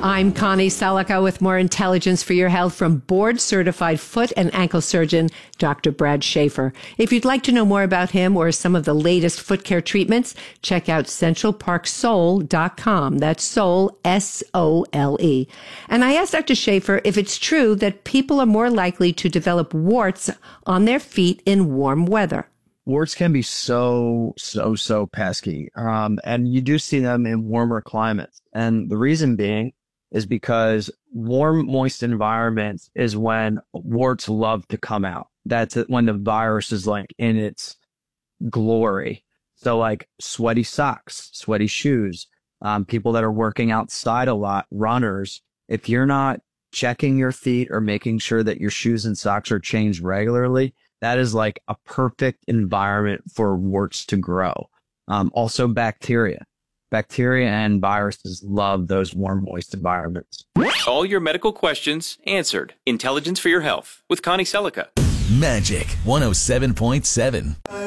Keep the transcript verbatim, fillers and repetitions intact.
I'm Connie Selica with more intelligence for your health from board-certified foot and ankle surgeon, Doctor Brad Schaefer. If you'd like to know more about him or some of the latest foot care treatments, check out central park sole dot com. That's Sole, S O L E. And I asked Doctor Schaefer if it's true that people are more likely to develop warts on their feet in warm weather. Warts can be so, so, so pesky. Um, and you do see them in warmer climates. And the reason being is because warm, moist environments is when warts love to come out. That's when the virus is like in its glory. So like sweaty socks, sweaty shoes, um, people that are working outside a lot, runners, if you're not checking your feet or making sure that your shoes and socks are changed regularly, that is like a perfect environment for warts to grow. Um, also bacteria. Bacteria and viruses love those warm, moist environments. All your medical questions answered. Intelligence for your health with Connie Selica. Magic one oh seven point seven.